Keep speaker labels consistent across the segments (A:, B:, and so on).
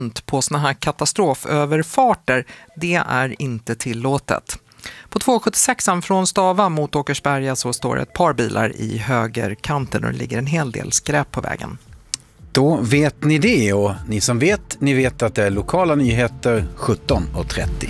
A: på såna här katastroföverfarter, det är inte tillåtet. På 276an från Stava mot Åkersberga så står ett par bilar i högerkanten och det ligger en hel del skräp på vägen.
B: Då vet ni det, och ni som vet, ni vet att det är lokala nyheter 17:30.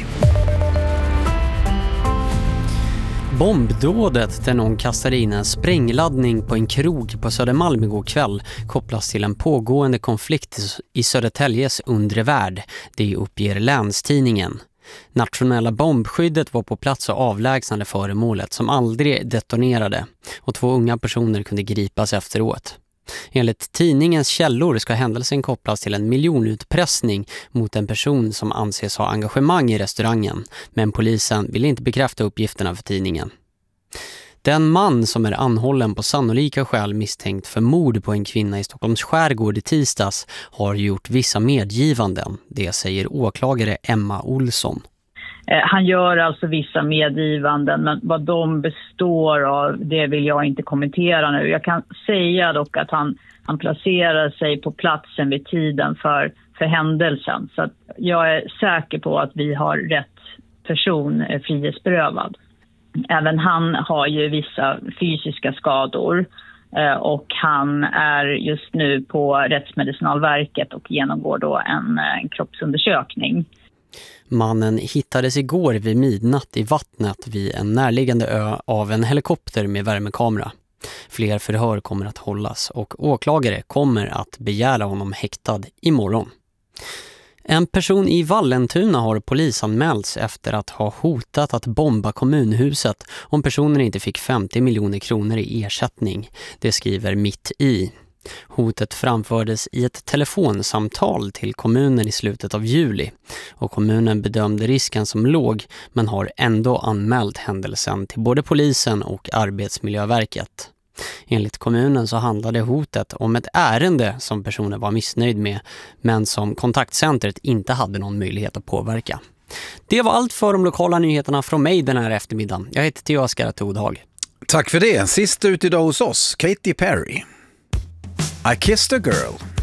C: Bombdådet där någon kastade in en sprängladdning på en krog på Södermalm igår kväll kopplas till en pågående konflikt i Södertäljes undre värld. Det uppger Länstidningen. Nationella bombskyddet var på plats och avlägsnade föremålet som aldrig detonerade, och 2 unga personer kunde gripas efteråt. Enligt tidningens källor ska händelsen kopplas till en miljonutpressning mot en person som anses ha engagemang i restaurangen, men polisen vill inte bekräfta uppgifterna för tidningen. Den man som är anhållen på sannolika skäl misstänkt för mord på en kvinna i Stockholms skärgård i tisdags har gjort vissa medgivanden, det säger åklagare Emma Olsson.
D: Han gör alltså vissa medgivanden, men vad de består av, det vill jag inte kommentera nu. Jag kan säga dock att han placerar sig på platsen vid tiden för händelsen. Så att jag är säker på att vi har rätt person frihetsberövad. Även han har ju vissa fysiska skador och han är just nu på Rättsmedicinalverket och genomgår då en kroppsundersökning.
C: Mannen hittades igår vid midnatt i vattnet vid en närliggande ö av en helikopter med värmekamera. Fler förhör kommer att hållas och åklagare kommer att begära honom häktad imorgon. En person i Vallentuna har polisanmälts efter att ha hotat att bomba kommunhuset om personen inte fick 50 miljoner kronor i ersättning. Det skriver Mitt i. Hotet framfördes i ett telefonsamtal till kommunen i slutet av juli och kommunen bedömde risken som låg men har ändå anmält händelsen till både polisen och Arbetsmiljöverket. Enligt kommunen så handlade hotet om ett ärende som personen var missnöjd med men som kontaktcentret inte hade någon möjlighet att påverka. Det var allt för de lokala nyheterna från mig den här eftermiddagen. Jag heter Theo Skaratodhag.
B: Tack för det. Sist ut idag hos oss, Katy Perry. I Kissed a Girl.